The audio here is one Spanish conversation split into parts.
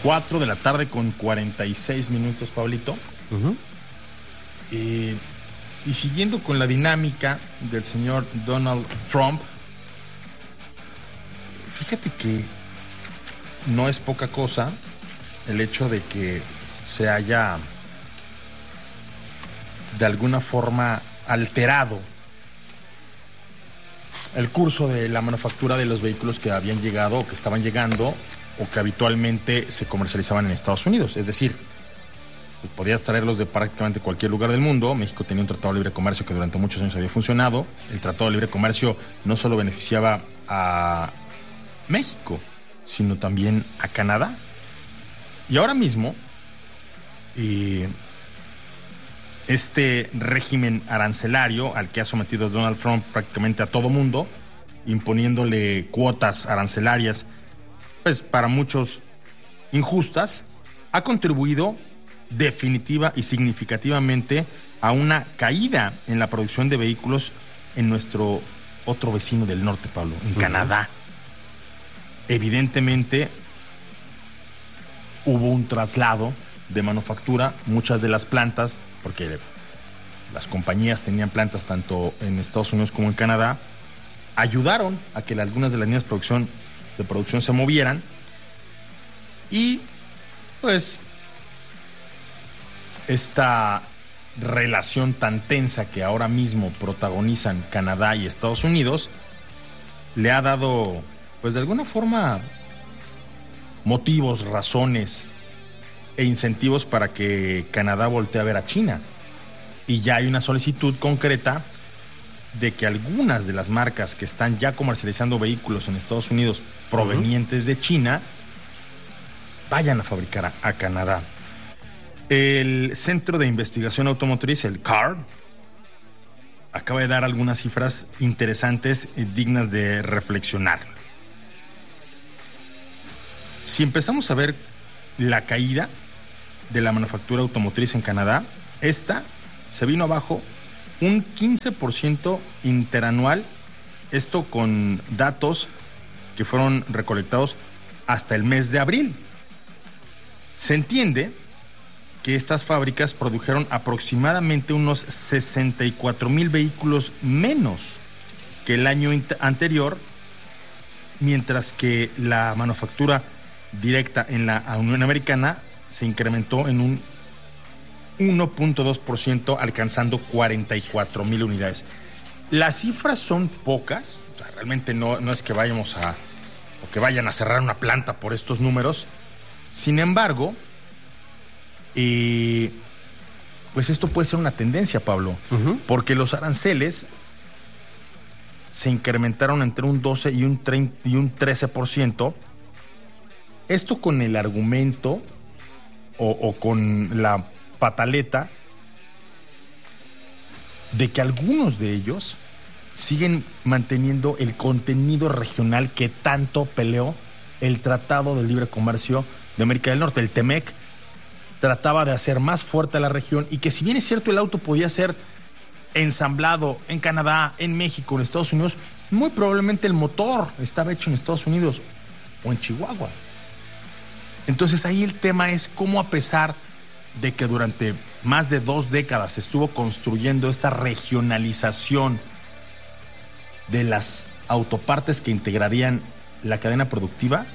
4 de la tarde con 46 minutos, Pablito. Uh-huh. Y siguiendo con la dinámica del señor Donald Trump, fíjate que no es poca cosa el hecho de que se haya de alguna forma alterado el curso de la manufactura de los vehículos que habían llegado o que estaban llegando o que habitualmente se comercializaban en Estados Unidos. Es decir, pues podías traerlos de prácticamente cualquier lugar del mundo. México tenía un tratado de libre comercio que durante muchos años había funcionado. El tratado de libre comercio no solo beneficiaba a México, sino también a Canadá. Y ahora mismo, este régimen arancelario al que ha sometido Donald Trump prácticamente a todo mundo, imponiéndole cuotas arancelarias, pues para muchos injustas, ha contribuido definitiva y significativamente a una caída en la producción de vehículos en nuestro otro vecino del norte, Pablo, en Canadá. Evidentemente hubo un traslado de manufactura, muchas de las plantas, porque las compañías tenían plantas tanto en Estados Unidos como en Canadá, ayudaron a que algunas de las líneas de producción se movieran y pues esta relación tan tensa que ahora mismo protagonizan Canadá y Estados Unidos le ha dado pues de alguna forma motivos, razones e incentivos para que Canadá voltee a ver a China. Y ya hay una solicitud concreta de que algunas de las marcas que están ya comercializando vehículos en Estados Unidos provenientes de China vayan a fabricar a Canadá. El Centro de Investigación Automotriz, el CARB, acaba de dar algunas cifras interesantes y dignas de reflexionar. Si empezamos a ver la caída de la manufactura automotriz en Canadá, esta se vino abajo un 15% interanual, esto con datos que fueron recolectados hasta el mes de abril. Se entiende que estas fábricas produjeron aproximadamente unos 64,000 vehículos menos que el año anterior, mientras que la manufactura directa en la Unión Americana se incrementó en un 1.2%, alcanzando 44,000 unidades. Las cifras son pocas, o sea, realmente no es que vayamos o que vayan a cerrar una planta por estos números. Sin embargo, pues esto puede ser una tendencia, Pablo, porque los aranceles se incrementaron entre un 12 y un 13%. Esto con el argumento o con la pataleta de que algunos de ellos siguen manteniendo el contenido regional que tanto peleó el Tratado de Libre Comercio de América del Norte, el TEMEC. Trataba de hacer más fuerte a la región y que, si bien es cierto el auto podía ser ensamblado en Canadá, en México, en Estados Unidos, muy probablemente el motor estaba hecho en Estados Unidos o en Chihuahua. Entonces ahí el tema es cómo, a pesar de que durante más de 2 décadas se estuvo construyendo esta regionalización de las autopartes que integrarían la cadena productiva,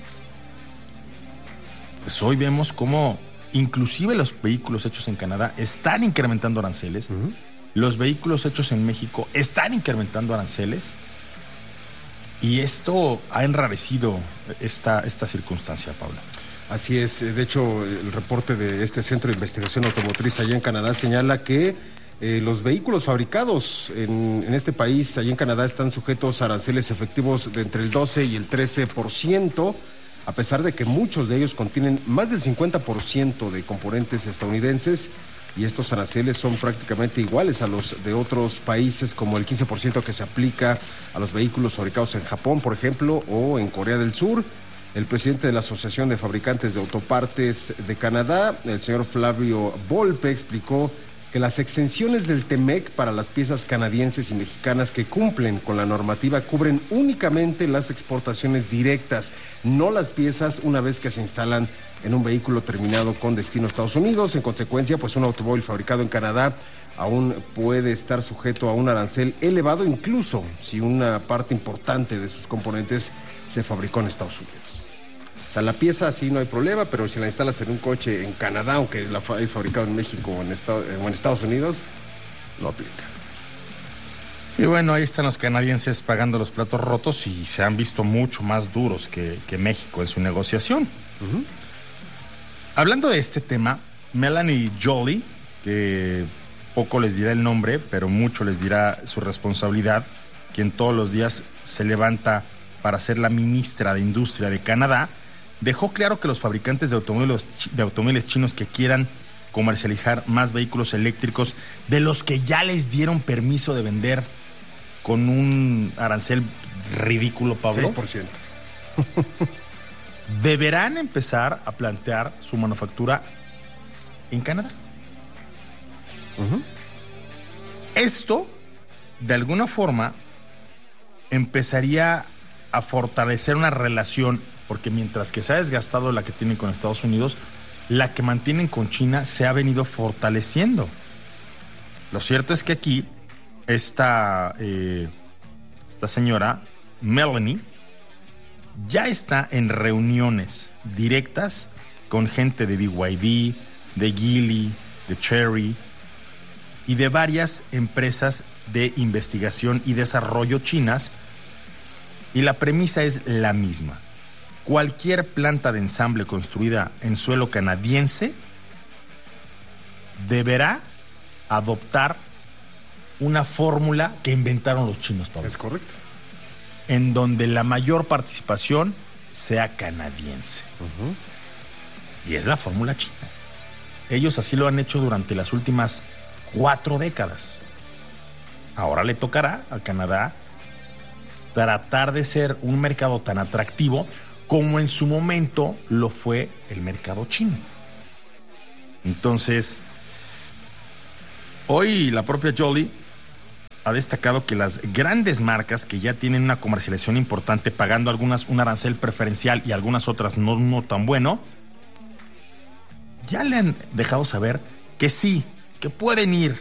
pues hoy vemos cómo inclusive los vehículos hechos en Canadá están incrementando aranceles. Los vehículos hechos en México están incrementando aranceles. Y esto ha enrarecido esta circunstancia, Pablo. Así es. De hecho, el reporte de este Centro de Investigación Automotriz allá en Canadá señala que los vehículos fabricados en este país, allá en Canadá, están sujetos a aranceles efectivos de entre el 12 y el 13%. A pesar de que muchos de ellos contienen más del 50% de componentes estadounidenses, y estos aranceles son prácticamente iguales a los de otros países, como el 15% que se aplica a los vehículos fabricados en Japón, por ejemplo, o en Corea del Sur. El presidente de la Asociación de Fabricantes de Autopartes de Canadá, el señor Flavio Volpe, explicó que las exenciones del TEMEC para las piezas canadienses y mexicanas que cumplen con la normativa cubren únicamente las exportaciones directas, no las piezas una vez que se instalan en un vehículo terminado con destino a Estados Unidos. En consecuencia, pues un automóvil fabricado en Canadá aún puede estar sujeto a un arancel elevado, incluso si una parte importante de sus componentes se fabricó en Estados Unidos. O sea, la pieza sí no hay problema, pero si la instalas en un coche en Canadá, aunque es fabricado en México o en Estados Unidos, no aplica. Y bueno, ahí están los canadienses pagando los platos rotos y se han visto mucho más duros que México en su negociación. Hablando de este tema, Melanie Joly, que poco les dirá el nombre, pero mucho les dirá su responsabilidad, quien todos los días se levanta para ser la ministra de Industria de Canadá, dejó claro que los fabricantes de automóviles chinos que quieran comercializar más vehículos eléctricos de los que ya les dieron permiso de vender con un arancel ridículo, Pablo, 6%. deberán empezar a plantear su manufactura en Canadá. Esto, de alguna forma, empezaría a fortalecer una relación, porque mientras que se ha desgastado la que tienen con Estados Unidos, la que mantienen con China se ha venido fortaleciendo. Lo cierto es que aquí esta señora, Melanie, ya está en reuniones directas con gente de BYD, de Geely, de Chery y de varias empresas de investigación y desarrollo chinas, y la premisa es la misma. Cualquier planta de ensamble construida en suelo canadiense deberá adoptar una fórmula que inventaron los chinos, Pablo. Es correcto. En donde la mayor participación sea canadiense. Y es la fórmula china. Ellos así lo han hecho durante las últimas 4 décadas. Ahora le tocará a Canadá tratar de ser un mercado tan atractivo como en su momento lo fue el mercado chino. Entonces, hoy la propia Joly ha destacado que las grandes marcas que ya tienen una comercialización importante, pagando algunas un arancel preferencial y algunas otras no tan bueno, ya le han dejado saber que sí, que pueden ir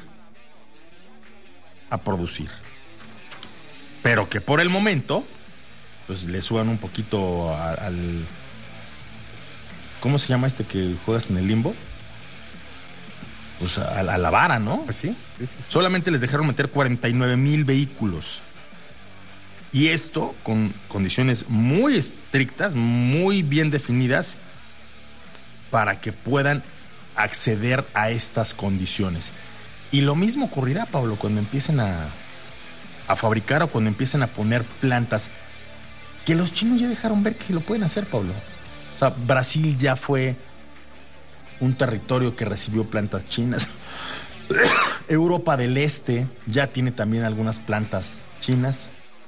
a producir, pero que por el momento pues le suban un poquito al ¿cómo se llama este que juegas en el limbo? Pues a la vara, ¿no? Pues sí. Solamente les dejaron meter 49,000 vehículos. Y esto con condiciones muy estrictas, muy bien definidas, para que puedan acceder a estas condiciones. Y lo mismo ocurrirá, Pablo, cuando empiecen a fabricar o cuando empiecen a poner plantas. Que los chinos ya dejaron ver que lo pueden hacer, Pablo. O sea, Brasil ya fue un territorio que recibió plantas chinas. Europa del Este ya tiene también algunas plantas chinas.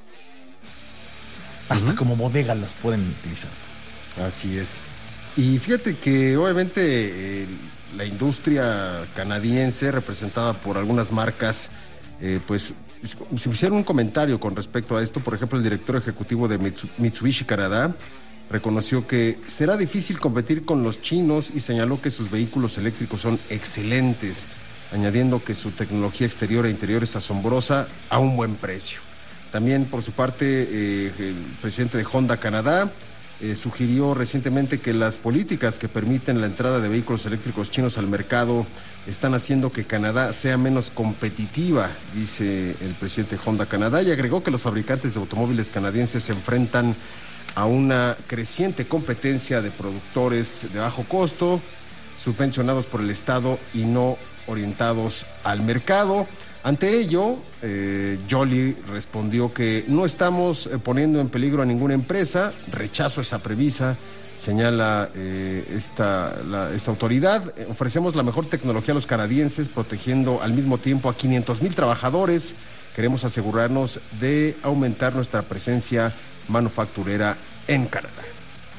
Hasta como bodegas las pueden utilizar. Así es. Y fíjate que obviamente la industria canadiense, representada por algunas marcas, pues se hicieron un comentario con respecto a esto. Por ejemplo, el director ejecutivo de Mitsubishi Canadá reconoció que será difícil competir con los chinos y señaló que sus vehículos eléctricos son excelentes, añadiendo que su tecnología exterior e interior es asombrosa a un buen precio. También, por su parte, el presidente de Honda Canadá sugirió recientemente que las políticas que permiten la entrada de vehículos eléctricos chinos al mercado están haciendo que Canadá sea menos competitiva, dice el presidente de Honda Canadá, y agregó que los fabricantes de automóviles canadienses se enfrentan a una creciente competencia de productores de bajo costo, subvencionados por el Estado y no orientados al mercado. Ante ello, Joly respondió que no estamos poniendo en peligro a ninguna empresa, rechazo esa premisa, señala esta autoridad. Ofrecemos la mejor tecnología a los canadienses, protegiendo al mismo tiempo a 500,000 trabajadores. Queremos asegurarnos de aumentar nuestra presencia manufacturera en Canadá.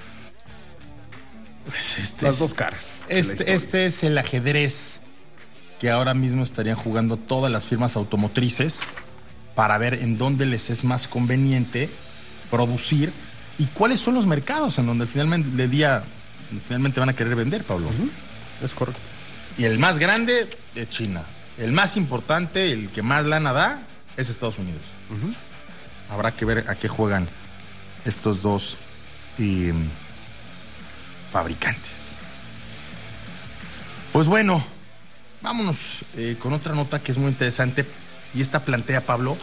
Pues las dos caras. Este es el ajedrez que ahora mismo estarían jugando todas las firmas automotrices para ver en dónde les es más conveniente producir y cuáles son los mercados en donde finalmente van a querer vender, Pablo. Es correcto. Y el más grande es China. El más importante, el que más lana da, es Estados Unidos. Habrá que ver a qué juegan estos dos fabricantes. Pues bueno, vámonos con otra nota que es muy interesante. Y esta plantea, Pablo,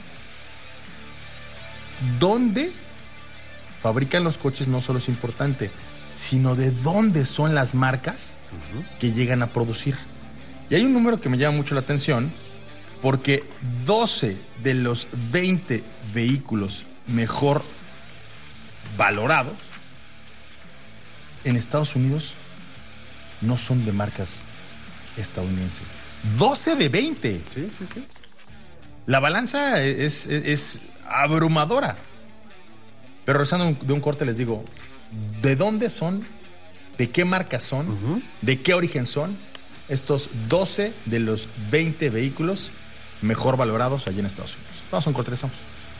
¿dónde fabrican los coches? No solo es importante, sino de dónde son las marcas que llegan a producir. Y hay un número que me llama mucho la atención, porque 12 de los 20 vehículos mejor valorados en Estados Unidos no son de marcas estadounidenses. 12 de 20. Sí. La balanza es abrumadora. Pero regresando de un corte les digo, ¿de dónde son? ¿De qué marcas son? ¿De qué origen son estos 12 de los 20 vehículos mejor valorados allí en Estados Unidos? Vamos a un corte, regresamos.